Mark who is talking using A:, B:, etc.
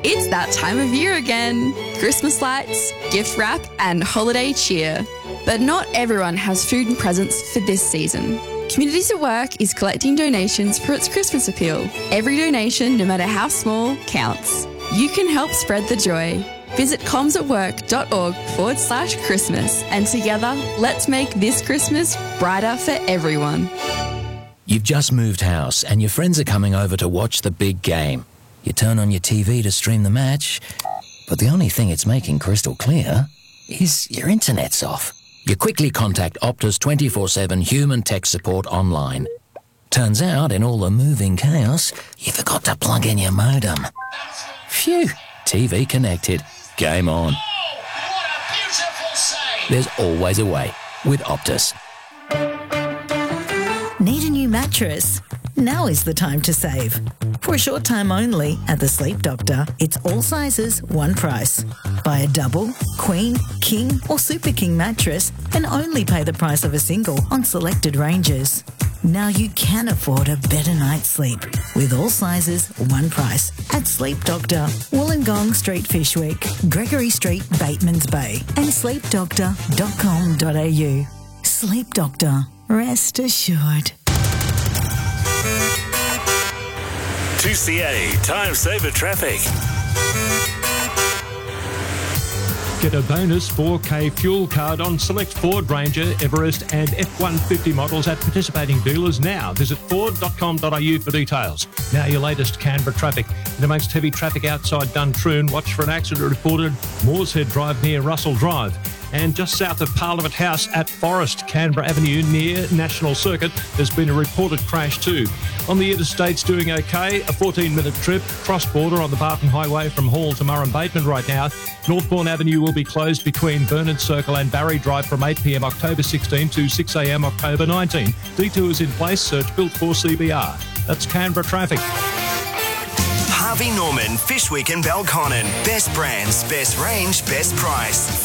A: It's that time of year again. Christmas lights, gift wrap, and holiday cheer. But not everyone has food and presents for this season. Communities at Work is collecting donations for its Christmas appeal. Every donation, no matter how small, counts. You can help spread the joy. Visit comsatwork.org/Christmas and together, let's make this Christmas brighter for everyone.
B: You've just moved house and your friends are coming over to watch the big game. You turn on your TV to stream the match, but the only thing it's making crystal clear is your internet's off. You quickly contact Optus 24/7 human tech support online. Turns out, in all the moving chaos, you forgot to plug in your modem. Phew, TV connected. Game on.
C: Oh, what a beautiful save!
B: There's always a way with Optus.
D: Need a new mattress? Now is the time to save. For a short time only at the Sleep Doctor, it's all sizes, one price. Buy a double, queen, king or super king mattress and only pay the price of a single on selected ranges. Now you can afford a better night's sleep with all sizes, one price at Sleep Doctor, Wollongong Street, Fishwick, Gregory Street, Batemans Bay and sleepdoctor.com.au. Sleep Doctor, rest assured.
E: 2CA Time Saver Traffic.
F: Get a bonus 4K fuel card on select Ford Ranger, Everest and F-150 models at participating dealers now. Visit ford.com.au for details. Now your latest Canberra traffic. In amongst heavy traffic outside Duntroon, watch for an accident reported Moorshead Drive near Russell Drive. And just south of Parliament House at Forest, Canberra Avenue near National Circuit, there's been a reported crash too. On the interstates doing okay, a 14-minute trip, cross-border on the Barton Highway from Hall to Murrum Bateman right now. Northbourne Avenue will be closed between Vernon Circle and Barry Drive from 8 p.m. October 16 to 6 a.m. October 19. Detours in place, search Built for CBR. That's Canberra traffic.
E: Harvey Norman, Fishwick and Belconnen. Best brands, best range, best price.